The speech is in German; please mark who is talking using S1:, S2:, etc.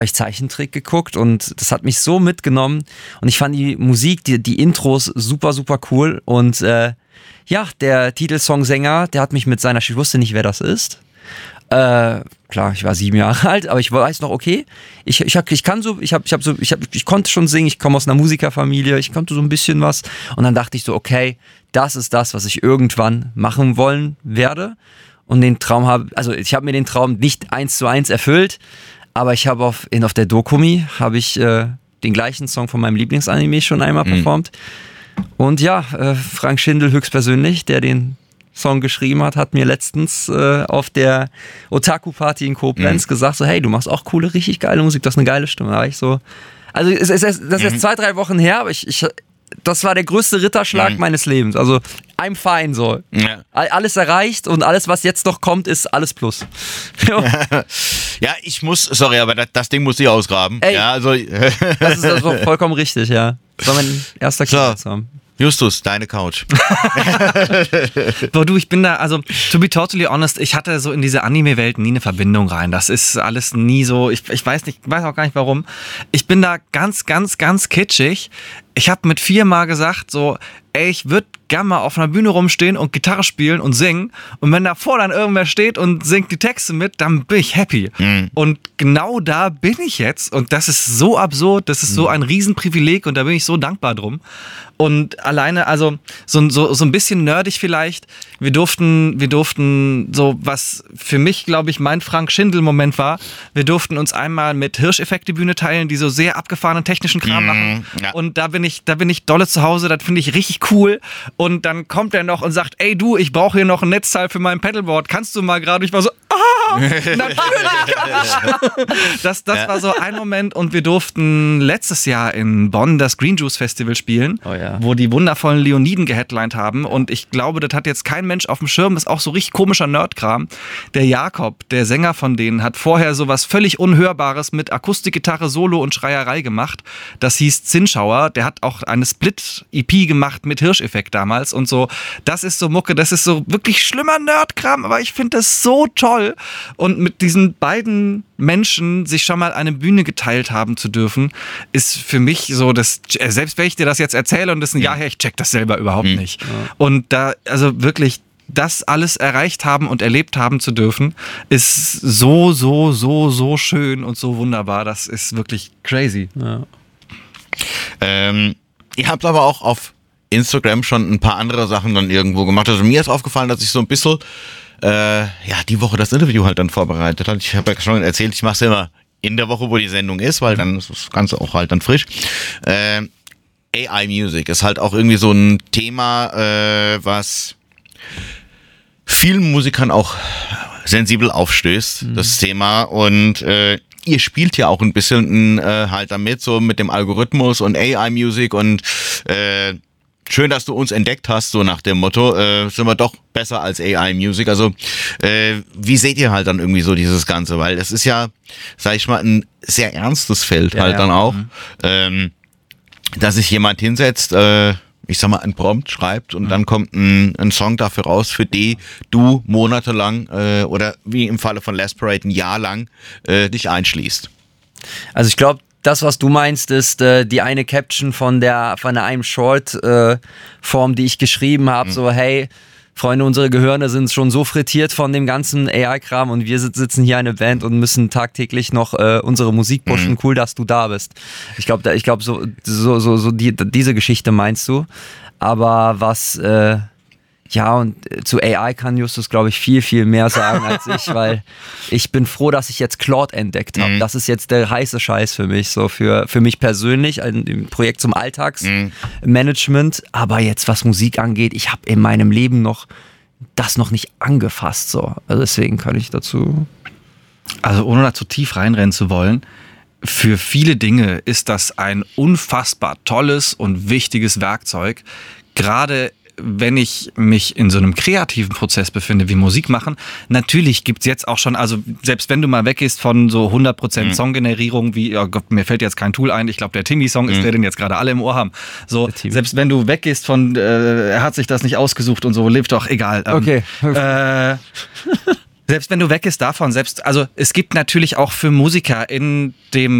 S1: ich Zeichentrick geguckt und das hat mich so mitgenommen und ich fand die Musik, die Intros super, super cool und der Titelsongsänger, der hat mich mit seiner, ich wusste nicht, wer das ist. Klar, ich war 7 Jahre alt, aber ich weiß noch, okay, ich konnte schon singen, ich komme aus einer Musikerfamilie, ich konnte so ein bisschen was und dann dachte ich so, okay, das ist das, was ich irgendwann machen wollen werde und den Traum ich habe mir den Traum nicht 1:1 erfüllt, aber ich habe auf der Dokumi habe ich den gleichen Song von meinem Lieblingsanime schon einmal performt und Frank Schindel höchstpersönlich, der den Song geschrieben hat mir letztens auf der Otaku-Party in Koblenz gesagt, so hey, du machst auch coole, richtig geile Musik, du hast eine geile Stimme. Da war ich so, also das ist jetzt 2-3 Wochen her, aber das war der größte Ritterschlag meines Lebens. Also I'm fine so. Ja. Alles erreicht und alles, was jetzt noch kommt, ist alles plus.
S2: Ja, aber das Ding muss ich ausgraben.
S1: Ey,
S2: ja, also
S1: das ist also vollkommen richtig, ja. Das war mein erster Kindheitsraum.
S2: Justus, deine Couch.
S3: Boah, du, ich bin da, also, to be totally honest, ich hatte so in diese Anime-Welt nie eine Verbindung rein. Das ist alles nie so, ich weiß auch gar nicht warum. Ich bin da ganz, ganz, ganz kitschig. Ich habe mit 4 Mal gesagt, so, ey, ich würde gerne mal auf einer Bühne rumstehen und Gitarre spielen und singen. Und wenn davor dann irgendwer steht und singt die Texte mit, dann bin ich happy. Und genau da bin ich jetzt. Und das ist so absurd, das ist so ein Riesenprivileg und da bin ich so dankbar drum. Und alleine, also so ein bisschen nerdig vielleicht, wir durften so, was für mich, glaube ich, mein Frank-Schindel-Moment war, wir durften uns einmal mit Hirscheffekt die Bühne teilen, die so sehr abgefahrenen technischen Kram machen. Ja. Und da bin ich dolle zu Hause, das finde ich richtig cool. Und dann kommt er noch und sagt, ey du, ich brauche hier noch ein Netzteil für mein Pedalboard, kannst du mal gerade? Ich war so, natürlich kann ich. Das war so ein Moment und wir durften letztes Jahr in Bonn das Green Juice Festival spielen, wo die wundervollen Leoniden geheadlined haben und ich glaube, das hat jetzt kein Mensch auf dem Schirm, ist auch so richtig komischer Nerdkram. Der Jakob, der Sänger von denen, hat vorher sowas völlig Unhörbares mit Akustikgitarre, Solo und Schreierei gemacht. Das hieß Zinnschauer, der hat auch eine Split-EP gemacht mit Hirscheffekt damals und so. Das ist so Mucke, das ist so wirklich schlimmer Nerdkram, aber ich finde das so toll. Und mit diesen beiden Menschen sich schon mal eine Bühne geteilt haben zu dürfen, ist für mich so, dass selbst wenn ich dir das jetzt erzähle und das ist ein Jahr her, ich check das selber überhaupt nicht. Ja. Und da, also wirklich, das alles erreicht haben und erlebt haben zu dürfen, ist so, so, so, so schön und so wunderbar. Das ist wirklich crazy. Ja.
S2: Ihr habt aber auch auf Instagram schon ein paar andere Sachen dann irgendwo gemacht. Also mir ist aufgefallen, dass ich so ein bisschen die Woche das Interview halt dann vorbereitet hat. Ich habe ja schon erzählt, ich mache es immer in der Woche, wo die Sendung ist, weil dann ist das Ganze auch halt dann frisch. AI Music ist halt auch irgendwie so ein Thema, was vielen Musikern auch sensibel aufstößt, das Thema. Und ihr spielt ja auch ein bisschen halt damit, so mit dem Algorithmus und AI Music und schön, dass du uns entdeckt hast, so nach dem Motto, sind wir doch besser als AI Music. Also wie seht ihr halt dann irgendwie so dieses Ganze? Weil es ist ja, sag ich mal, ein sehr ernstes Feld dann auch, dass sich jemand hinsetzt, ich sag mal, ein Prompt schreibt und dann kommt ein Song dafür raus, für die du monatelang oder wie im Falle von Last Parade ein Jahr lang dich einschließt.
S1: Also ich glaube, das, was du meinst, ist die eine Caption von einem Short-Form, die ich geschrieben habe, so hey, Freunde, unsere Gehirne sind schon so frittiert von dem ganzen AI-Kram und wir sitzen hier eine Band und müssen tagtäglich noch unsere Musik pushen. Cool, dass du da bist. Ich glaube, so diese Geschichte meinst du. Aber was und zu AI kann Justus, glaube ich, viel, viel mehr sagen als ich, weil ich bin froh, dass ich jetzt Claude entdeckt habe. Das ist jetzt der heiße Scheiß für mich, so für mich persönlich, ein Projekt zum Alltagsmanagement. Aber jetzt, was Musik angeht, ich habe in meinem Leben das noch nicht angefasst, so. Also deswegen kann ich dazu...
S3: Also ohne da zu tief reinrennen zu wollen, für viele Dinge ist das ein unfassbar tolles und wichtiges Werkzeug. Gerade wenn ich mich in so einem kreativen Prozess befinde, wie Musik machen, natürlich gibt's jetzt auch schon, also selbst wenn du mal weggehst von so 100% Songgenerierung, wie, oh Gott, mir fällt jetzt kein Tool ein, ich glaube der Timmy-Song ist der, den jetzt gerade alle im Ohr haben. So, selbst wenn du weggehst von, er hat sich das nicht ausgesucht und so, lebt doch, egal.
S1: Okay.
S3: Selbst wenn du weg ist davon, also es gibt natürlich auch für Musiker in dem